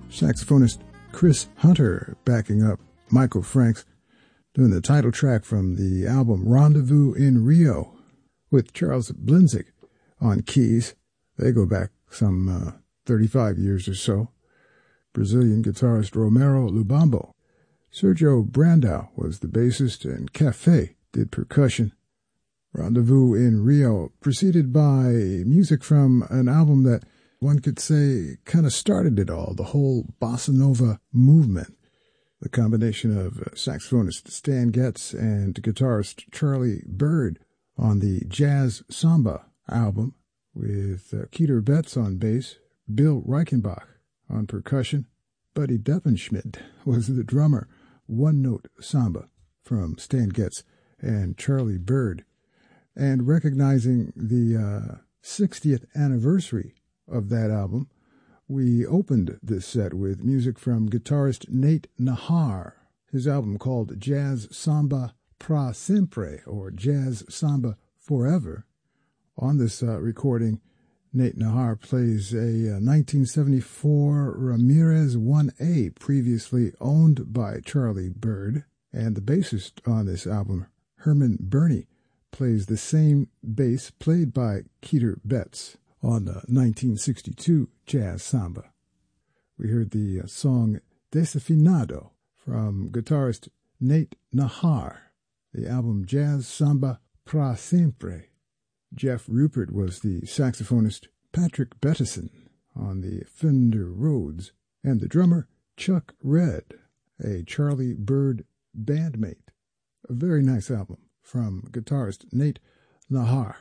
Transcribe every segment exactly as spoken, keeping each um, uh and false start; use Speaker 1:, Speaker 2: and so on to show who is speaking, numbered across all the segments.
Speaker 1: Saxophonist Chris Hunter backing up Michael Franks, doing the title track from the album Rendezvous in Rio, with Charles Blinzik on keys. They go back some uh, thirty-five years or so. Brazilian guitarist Romero Lubambo. Sergio Brandao was the bassist, and Café did percussion. Rendezvous in Rio, preceded by music from an album that one could say kind of started it all, the whole bossa nova movement. The combination of saxophonist Stan Getz and guitarist Charlie Byrd on the Jazz Samba album, with uh, Keter Betts on bass, Bill Reichenbach on percussion. Buddy Deppenschmidt was the drummer. One Note Samba from Stan Getz and Charlie Byrd. And recognizing the uh, sixtieth anniversary of that album, we opened this set with music from guitarist Nate Nahar, his album called Jazz Samba Pra Sempre, or Jazz Samba Forever. On this uh, recording, Nate Nahar plays a uh, nineteen seventy-four Ramirez one A, previously owned by Charlie Byrd, and the bassist on this album, Herman Burney, plays the same bass played by Keter Betts on the nineteen sixty-two Jazz Samba. We heard the uh, song Desafinado from guitarist Nate Nahar, the album Jazz Samba Pra Sempre. Jeff Rupert was the saxophonist Patrick Bettison on the Fender Rhodes, and the drummer Chuck Red, a Charlie Byrd bandmate. A very nice album from guitarist Nate Nahar.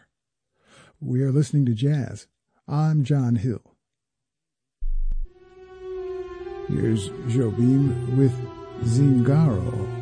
Speaker 1: We are listening to jazz. I'm John Hill. Here's Jobim with Zingaro.